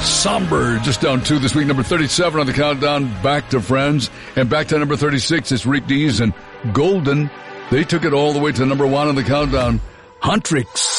Somber, just down 2 this week. Number 37 on the countdown, Back to Friends. And back to number 36, it's Rick Dees and Golden. They took it all the way to number 1 on the countdown, Huntrix.